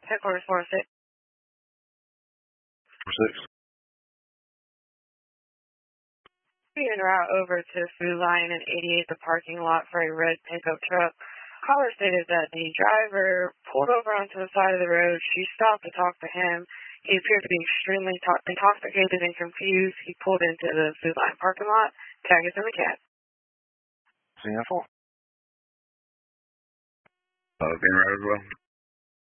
Headquarters 406. 4-6. En route over to Food Lion and 88, the parking lot for a red pickup truck. Caller stated that the driver pulled over onto the side of the road. She stopped to talk to him. He appeared to be extremely intoxicated and confused. He pulled into the Food Lion parking lot. Tag is in the cab. CN4. Being right as well.